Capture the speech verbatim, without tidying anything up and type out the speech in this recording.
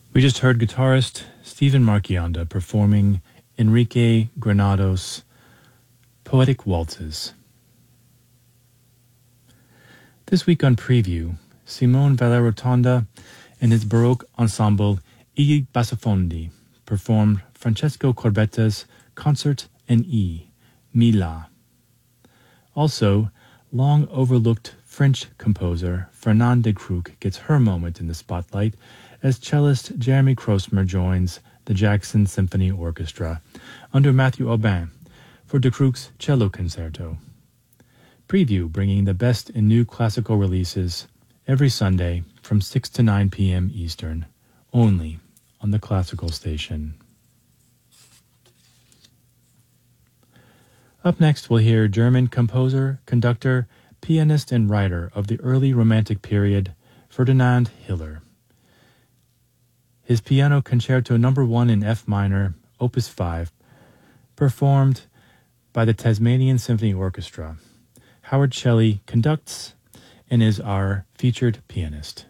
We just heard guitarist Stephen Marchionda performing Enrique Granados' Poetic Waltzes. This week on Preview, Simone Vallarotonda and his Baroque ensemble I Bassofondi performed Francesco Corbetta's Concert in E, Mila. Also, long overlooked French composer Fernande de Crook gets her moment in the spotlight as cellist Jeremy Krosmer joins the Jackson Symphony Orchestra under Matthew Aubin for de Crook's Cello Concerto. Preview bringing the best in new classical releases every Sunday from six to nine p.m. Eastern, only on the Classical Station. Up next, we'll hear German composer, conductor, pianist, and writer of the early Romantic period, Ferdinand Hiller. His Piano Concerto Number One in F minor, Opus five, performed by the Tasmanian Symphony Orchestra. Howard Shelley conducts and is our featured pianist.